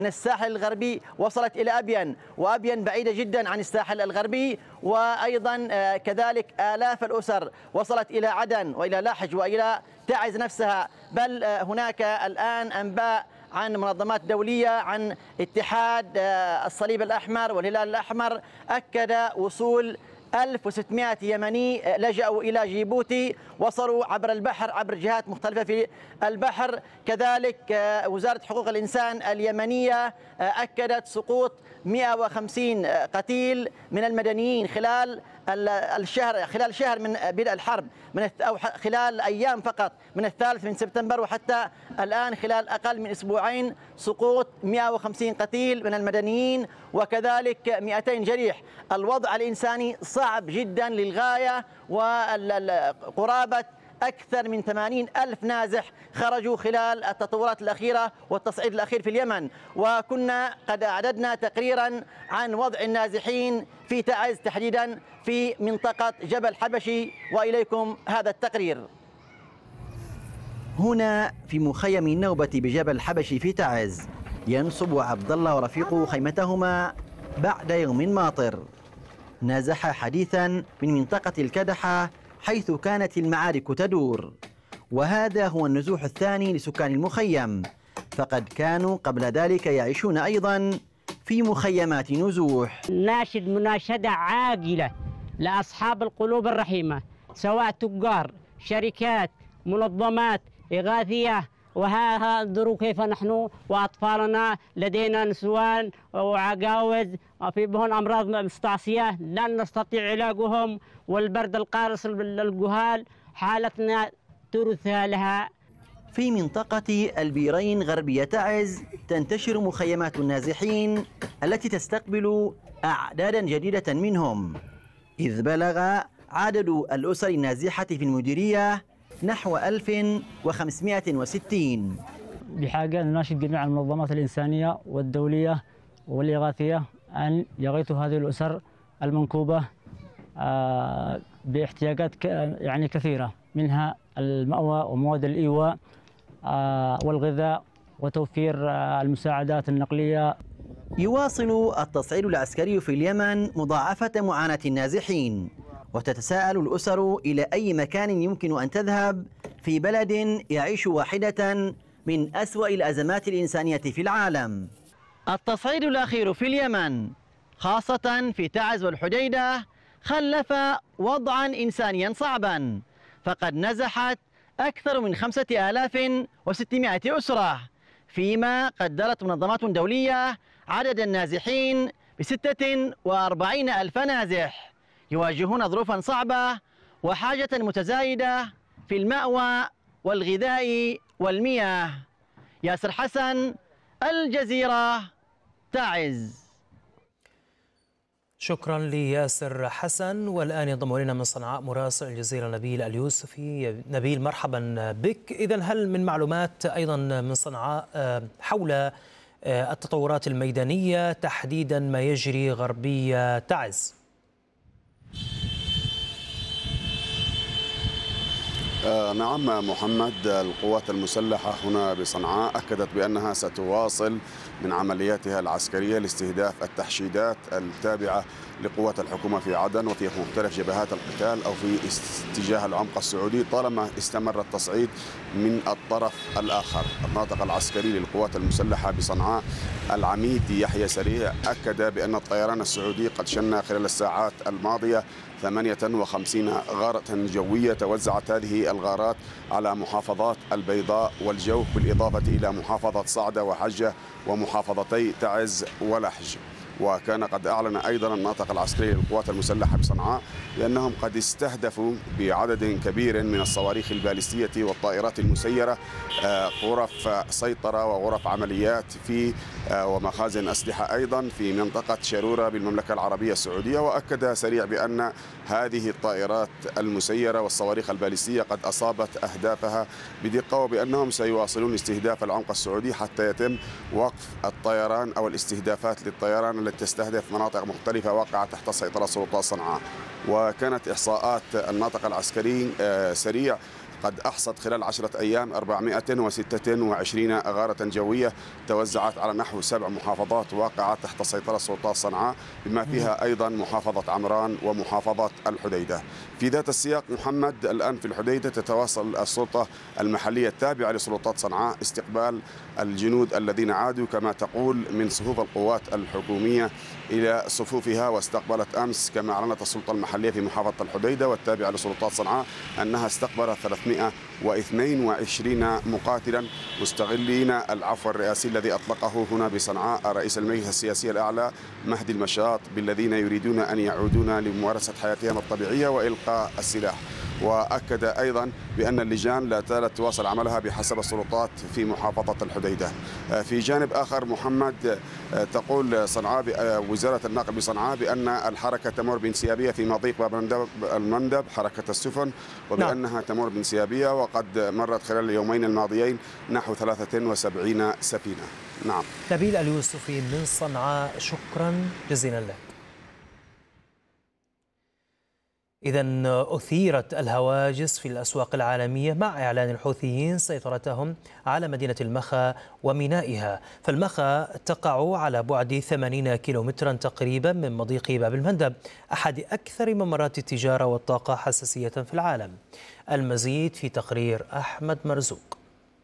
من الساحل الغربي وصلت إلى أبين، وأبين بعيدة جدا عن الساحل الغربي، وأيضا كذلك آلاف الأسر وصلت إلى عدن وإلى لحج وإلى تعز نفسها. بل هناك الآن أنباء عن منظمات دولية، عن اتحاد الصليب الأحمر والهلال الأحمر، أكد وصول 1600 يمني لجأوا إلى جيبوتي، وصلوا عبر البحر عبر جهات مختلفة في البحر. كذلك وزارة حقوق الإنسان اليمنية أكدت سقوط 150 قتيل من المدنيين خلال شهر من بدء الحرب، أو خلال أيام فقط من 3 سبتمبر وحتى الآن، خلال أقل من أسبوعين سقوط 150 قتيل من المدنيين، وكذلك 200 جريح. الوضع الإنساني صعب جدا للغاية، وقرابة أكثر من 80 ألف نازح خرجوا خلال التطورات الأخيرة والتصعيد الأخير في اليمن. وكنا قد أعددنا تقريرا عن وضع النازحين في تعز تحديدا في منطقة جبل حبشي، وإليكم هذا التقرير. هنا في مخيم النوبة بجبل حبشي في تعز ينصب عبد الله ورفيقه خيمتهما بعد يوم ماطر. نازح حديثا من منطقة الكدحة حيث كانت المعارك تدور، وهذا هو النزوح الثاني لسكان المخيم، فقد كانوا قبل ذلك يعيشون أيضا في مخيمات نزوح. ناشد مناشدة عاجلة لأصحاب القلوب الرحيمة، سواء تجار، شركات، منظمات إغاثية، وها انظروا كيف نحن وأطفالنا لدينا نسوان وعجاوز وفي بهم أمراض مستعصية لن نستطيع علاجهم، والبرد القارس للجهال حالتنا ترثى لها. في منطقة البيرين غربية تعز تنتشر مخيمات النازحين التي تستقبل أعدادا جديدة منهم، إذ بلغ عدد الأسر النازحة في المديرية نحو 1560. بحاجة نناشد جميع المنظمات الإنسانية والدولية والإغاثية أن يغيثوا هذه الأسر المنكوبة باحتياجات يعني كثيرة، منها المأوى ومواد الإيواء والغذاء وتوفير المساعدات النقلية. يواصل التصعيد العسكري في اليمن مضاعفة معاناة النازحين، وتتساءل الأسر إلى أي مكان يمكن أن تذهب في بلد يعيش واحدة من أسوأ الأزمات الإنسانية في العالم. التصعيد الأخير في اليمن خاصة في تعز والحديدة خلف وضعا إنسانيا صعبا، فقد نزحت أكثر من 5600 أسرة، فيما قدرت منظمات دولية عدد النازحين ب46 ألف نازح يواجهون ظروفا صعبة وحاجة متزايدة في المأوى والغذاء والمياه. ياسر حسن، الجزيرة، تعز. شكرا لياسر حسن. والآن ينضم إلينا من صنعاء مراسل الجزيرة نبيل اليوسفي. نبيل، مرحبا بك. إذن هل من معلومات أيضا من صنعاء حول التطورات الميدانية تحديدا ما يجري غربي تعز؟ نعم محمد، القوات المسلحة هنا بصنعاء أكدت بأنها ستواصل من عملياتها العسكرية لاستهداف التحشيدات التابعة لقوات الحكومة في عدن وفي مختلف جبهات القتال أو في اتجاه العمق السعودي طالما استمر التصعيد من الطرف الآخر. الناطق العسكري للقوات المسلحة بصنعاء العميد يحيى سريع أكد بأن الطيران السعودي قد شن خلال الساعات الماضية 58 غارة جوية. توزعت هذه الغارات على محافظات البيضاء والجوف بالإضافة إلى محافظة صعدة وحجة ومحافظتي تعز ولحج. وكان قد أعلن أيضا الناطق العسكري للقوات المسلحة بصنعاء بأنهم قد استهدفوا بعدد كبير من الصواريخ البالستية والطائرات المسيرة غرف سيطرة وغرف عمليات في ومخازن أسلحة أيضا في منطقة شرورة بالمملكة العربية السعودية. وأكد سريع بأن هذه الطائرات المسيرة والصواريخ البالستية قد أصابت أهدافها بدقة، وبأنهم سيواصلون استهداف العمق السعودي حتى يتم وقف الطيران أو الاستهدافات للطيران التي تستهدف مناطق مختلفة واقعة تحت سيطرة سلطات صنعاء. وكانت إحصاءات الناطق العسكري سريع قد أحصت خلال 10 أيام 426 غارة جوية توزعت على نحو 7 محافظات واقعة تحت سيطرة سلطات صنعاء، بما فيها أيضا محافظة عمران ومحافظة الحديدة. في ذات السياق محمد، الآن في الحديدة تتواصل السلطة المحلية التابعة لسلطات صنعاء استقبال الجنود الذين عادوا كما تقول من صفوف القوات الحكومية إلى صفوفها، واستقبلت أمس كما أعلنت السلطة المحلية في محافظة الحديدة والتابعة لسلطات صنعاء أنها استقبلت 322 مقاتلا مستغلين العفو الرئاسي الذي أطلقه هنا بصنعاء رئيس المجلس السياسي الأعلى مهدي المشاط بالذين يريدون أن يعودون لممارسة حياتهم الطبيعية وإلقاء السلاح. وأكد أيضا بأن اللجان لا زالت تواصل عملها بحسب السلطات في محافظة الحديدة. في جانب آخر محمد، تقول صنعاء وزارة النقل بصنعاء بأن الحركة تمر بانسيابية في مضيق باب المندب حركة السفن، وبأنها تمر بانسيابية، وقد مرت خلال اليومين الماضيين نحو 73 سفينة. نعم. نبيل اليوسفي من صنعاء، شكرا جزيلا لك. إذا أثيرت الهواجس في الأسواق العالمية مع إعلان الحوثيين سيطرتهم على مدينة المخا ومينائها، فالمخا تقع على بعد 80 كيلومترا تقريبا من مضيق باب المندب، أحد أكثر ممرات التجارة والطاقة حساسية في العالم. المزيد في تقرير أحمد مرزوق.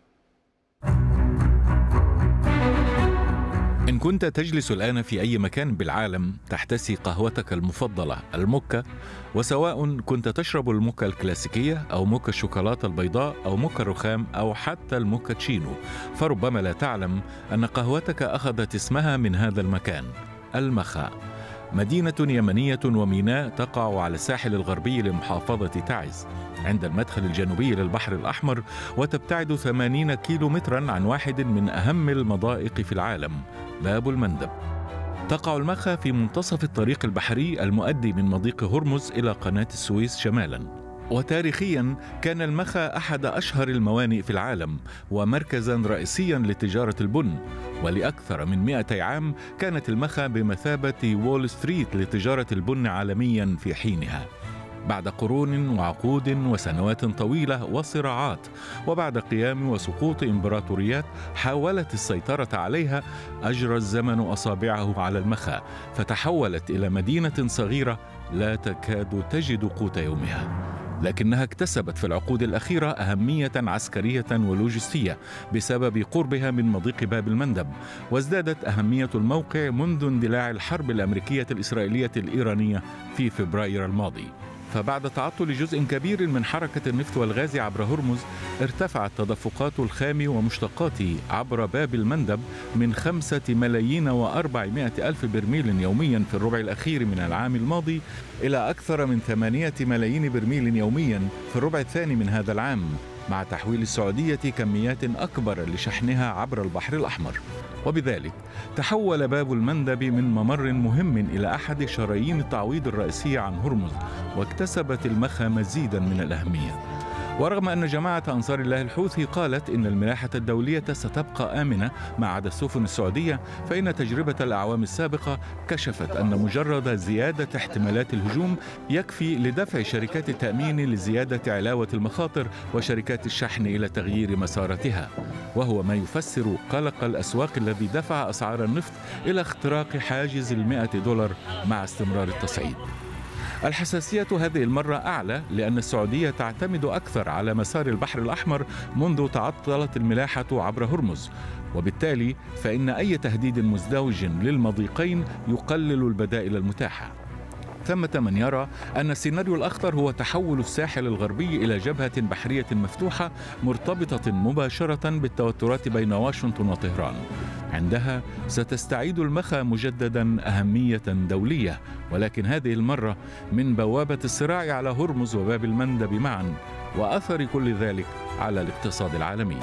إن كنت تجلس الآن في أي مكان بالعالم تحتسي قهوتك المفضلة الموكا، وسواء كنت تشرب الموكا الكلاسيكية أو موكا الشوكولاتة البيضاء أو موكا الرخام أو حتى الموكاتشينو، فربما لا تعلم أن قهوتك أخذت اسمها من هذا المكان، المخا، مدينة يمنية وميناء تقع على الساحل الغربي لمحافظة تعز عند المدخل الجنوبي للبحر الأحمر، وتبتعد 80 كيلومترا عن واحد من أهم المضائق في العالم، باب المندب. تقع المخا في منتصف الطريق البحري المؤدي من مضيق هرمز إلى قناة السويس شمالا. وتاريخيا كان المخا أحد أشهر الموانئ في العالم ومركزا رئيسيا لتجارة البن، ولأكثر من 200 عام كانت المخا بمثابة وول ستريت لتجارة البن عالميا في حينها. بعد قرون وعقود وسنوات طويلة وصراعات، وبعد قيام وسقوط إمبراطوريات حاولت السيطرة عليها، أجرى الزمن أصابعه على المخا فتحولت إلى مدينة صغيرة لا تكاد تجد قوت يومها، لكنها اكتسبت في العقود الأخيرة أهمية عسكرية ولوجستية بسبب قربها من مضيق باب المندب، وازدادت أهمية الموقع منذ اندلاع الحرب الأمريكية الإسرائيلية الإيرانية في فبراير الماضي. فبعد تعطل جزء كبير من حركة النفط والغاز عبر هرمز، ارتفعت تدفقات الخام ومشتقاته عبر باب المندب من 5,400,000 برميل يوميا في الربع الأخير من العام الماضي إلى أكثر من 8 ملايين برميل يوميا في الربع الثاني من هذا العام، مع تحويل السعودية كميات أكبر لشحنها عبر البحر الأحمر. وبذلك تحول باب المندب من ممر مهم إلى أحد شرايين التعويض الرئيسية عن هرمز، واكتسبت المخا مزيدا من الأهمية. ورغم أن جماعة أنصار الله الحوثي قالت إن الملاحة الدولية ستبقى آمنة ما عدا السفن السعودية، فإن تجربة الأعوام السابقة كشفت أن مجرد زيادة احتمالات الهجوم يكفي لدفع شركات التأمين لزيادة علاوة المخاطر وشركات الشحن إلى تغيير مساراتها، وهو ما يفسر قلق الأسواق الذي دفع أسعار النفط إلى اختراق حاجز $100 مع استمرار التصعيد. الحساسية هذه المرة أعلى لأن السعودية تعتمد أكثر على مسار البحر الأحمر منذ تعطلت الملاحة عبر هرمز، وبالتالي فإن أي تهديد مزدوج للمضيقين يقلل البدائل المتاحة. ثمة من يرى أن السيناريو الأخطر هو تحول الساحل الغربي إلى جبهة بحرية مفتوحة مرتبطة مباشرة بالتوترات بين واشنطن وطهران. عندها ستستعيد المخا مجددا أهمية دولية، ولكن هذه المرة من بوابة الصراع على هرمز وباب المندب معا، وأثر كل ذلك على الاقتصاد العالمي.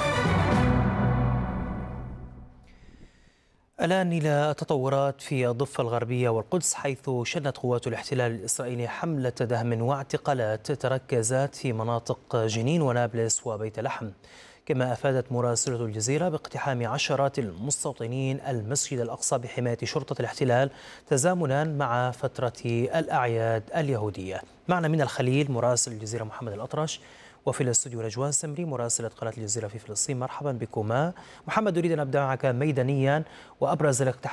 الآن إلى تطورات في الضفة الغربية والقدس، حيث شنت قوات الاحتلال الإسرائيلي حملة دهم واعتقالات تركزت في مناطق جنين ونابلس وبيت لحم. كما أفادت مراسلة الجزيرة باقتحام عشرات المستوطنين المسجد الأقصى بحماية شرطة الاحتلال تزامنا مع فترة الأعياد اليهودية. معنا من الخليل مراسل الجزيرة محمد الأطرش، وفي الاستوديو نجوان سمري مراسلة قناة الجزيرة في فلسطين. مرحبا بكما. محمد، أريد أن أبدأ معك ميدانيا وأبرز الاقتحامات